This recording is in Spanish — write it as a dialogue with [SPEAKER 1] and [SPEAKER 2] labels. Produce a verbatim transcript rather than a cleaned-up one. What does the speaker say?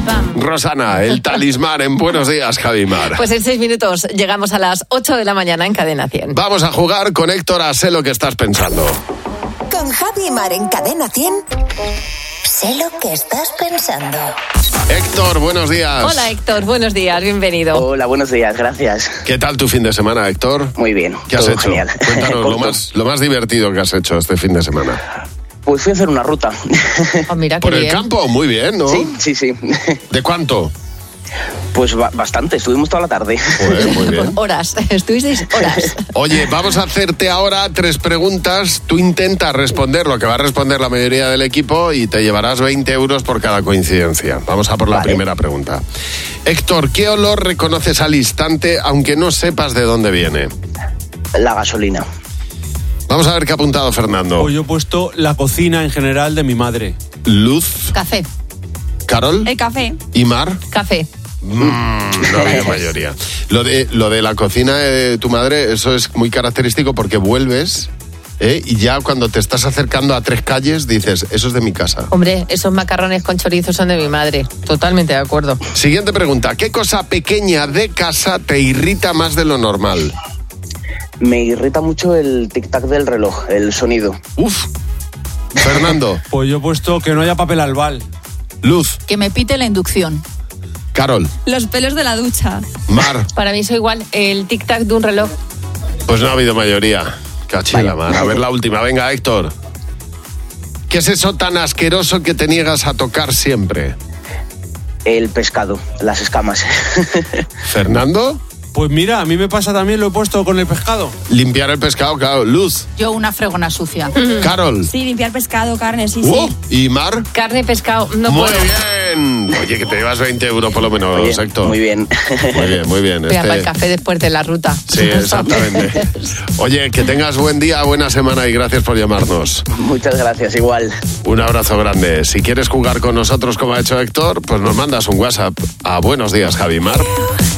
[SPEAKER 1] Talismán.
[SPEAKER 2] Rosana, el talismán en Buenos Días, Javi Mar.
[SPEAKER 3] Pues en seis minutos llegamos a las ocho de la mañana en Cadena cien.
[SPEAKER 2] Vamos a jugar con Héctor a Sé lo que estás pensando.
[SPEAKER 4] Con Javi Mar en Cadena cien. Sé lo que estás pensando.
[SPEAKER 2] Héctor, buenos días.
[SPEAKER 3] Hola Héctor, buenos días, bienvenido.
[SPEAKER 5] Hola, buenos días, gracias.
[SPEAKER 2] ¿Qué tal tu fin de semana, Héctor?
[SPEAKER 5] Muy bien,
[SPEAKER 2] ¿Qué has
[SPEAKER 5] todo
[SPEAKER 2] hecho?
[SPEAKER 5] genial.
[SPEAKER 2] Cuéntanos lo más, lo más divertido que has hecho este fin de semana.
[SPEAKER 5] Pues fui a hacer una ruta.
[SPEAKER 3] Oh, mira, qué
[SPEAKER 2] ¿Por el
[SPEAKER 3] bien.
[SPEAKER 2] campo? Muy bien, ¿no?
[SPEAKER 5] Sí, sí, sí.
[SPEAKER 2] ¿De cuánto?
[SPEAKER 5] Pues ba- bastante, estuvimos toda la tarde.
[SPEAKER 2] Joder, muy bien.
[SPEAKER 3] Horas, estuvisteis horas.
[SPEAKER 2] Oye, vamos a hacerte ahora tres preguntas. Tú intentas responder lo que va a responder la mayoría del equipo y te llevarás veinte euros por cada coincidencia. Vamos a por la
[SPEAKER 5] Vale.
[SPEAKER 2] primera pregunta. Héctor, ¿qué olor reconoces al instante aunque no sepas de dónde viene?
[SPEAKER 5] La gasolina.
[SPEAKER 2] Vamos a ver qué ha apuntado Fernando.
[SPEAKER 6] Pues yo he puesto la cocina en general de mi madre.
[SPEAKER 2] Luz,
[SPEAKER 3] Café,
[SPEAKER 2] Carol
[SPEAKER 1] El café.
[SPEAKER 2] y Mar.
[SPEAKER 3] café.
[SPEAKER 2] Mm, no había mayoría. Lo de, lo de la cocina de tu madre, eso es muy característico porque vuelves ¿eh? y ya cuando te estás acercando a tres calles dices, eso es de mi casa.
[SPEAKER 3] Hombre, esos macarrones con chorizo son de mi madre. Totalmente de acuerdo.
[SPEAKER 2] Siguiente pregunta. ¿Qué cosa pequeña de casa te irrita más de lo normal?
[SPEAKER 5] Me irrita mucho el tic-tac del reloj, el sonido.
[SPEAKER 2] Uf. Fernando.
[SPEAKER 6] Pues yo he puesto que no haya papel albal.
[SPEAKER 2] Luz.
[SPEAKER 1] Que me pite la inducción.
[SPEAKER 2] Carol.
[SPEAKER 1] Los pelos de la ducha.
[SPEAKER 2] Mar.
[SPEAKER 3] Para mí es igual, el tic-tac de un reloj.
[SPEAKER 2] Pues no ha habido mayoría. Cachila, Mar. A ver la última. Venga, Héctor. ¿Qué es eso tan asqueroso que te niegas a tocar siempre?
[SPEAKER 5] El pescado, las escamas.
[SPEAKER 2] Fernando.
[SPEAKER 6] Pues mira, a mí me pasa también, lo he puesto con el pescado.
[SPEAKER 2] Limpiar el pescado, claro. Luz.
[SPEAKER 1] Yo una fregona sucia.
[SPEAKER 2] Carol.
[SPEAKER 1] Sí, limpiar pescado, carne, sí,
[SPEAKER 2] Uh,
[SPEAKER 1] sí.
[SPEAKER 2] ¿Y Mar?
[SPEAKER 3] Carne, pescado, no
[SPEAKER 2] Muy
[SPEAKER 3] puedo.
[SPEAKER 2] bien. Oye, que te llevas veinte euros por lo menos,
[SPEAKER 5] Oye,
[SPEAKER 2] Héctor.
[SPEAKER 5] muy bien.
[SPEAKER 2] Muy bien, muy bien.
[SPEAKER 3] Voy a
[SPEAKER 2] Este-
[SPEAKER 3] para el café después de la ruta.
[SPEAKER 2] Sí, exactamente. Oye, que tengas buen día, buena semana y gracias por llamarnos.
[SPEAKER 5] Muchas gracias, igual.
[SPEAKER 2] Un abrazo grande. Si quieres jugar con nosotros como ha hecho Héctor, pues nos mandas un WhatsApp a Buenos Días, Javi Mar.